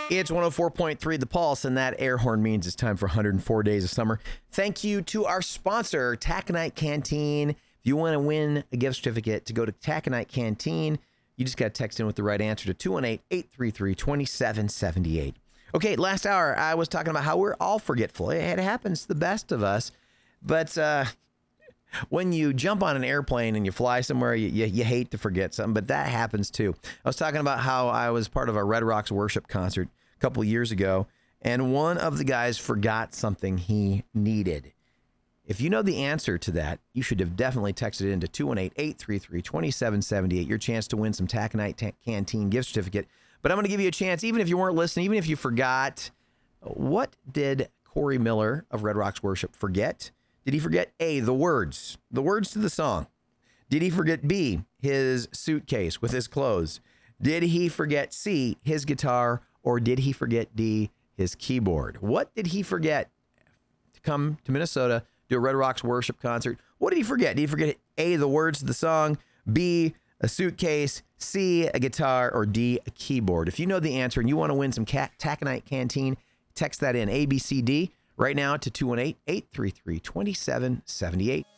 It's 104.3 The Pulse, and that air horn means it's time for 104 Days of Summer. Thank you to our sponsor, Taconite Canteen. If you want to win a gift certificate to go to Taconite Canteen, you just got to text in with the right answer to 218-833-2778. Okay, last hour, I was talking about how we're all forgetful. It happens to the best of us. But when you jump on an airplane and you fly somewhere, you hate to forget something, but that happens too. I was talking about how I was part of a Red Rocks worship concert a couple of years ago, and one of the guys forgot something he needed. If you know the answer to that, you should have definitely texted into 218-833-2778, your chance to win some Taconite Canteen gift certificate. But I'm going to give you a chance, even if you weren't listening, even if you forgot. What did Corey Miller of Red Rocks Worship forget? Did he forget A, the words to the song? Did he forget B, his suitcase with his clothes? Did he forget C, his guitar? Or did he forget D, his keyboard? What did he forget to come to Minnesota, do a Red Rocks Worship concert? What did he forget? Did he forget A, the words to the song, B, a suitcase, C, a guitar, or D, a keyboard? If you know the answer and you want to win some Taconite Canteen, text that in, ABCD, right now to 218-833-2778.